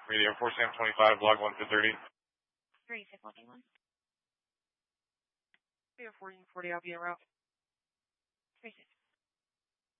Radio 4 Sam 25, log 1 to 30. 36 logging 1. Radio 1440, I'll be en route. 36.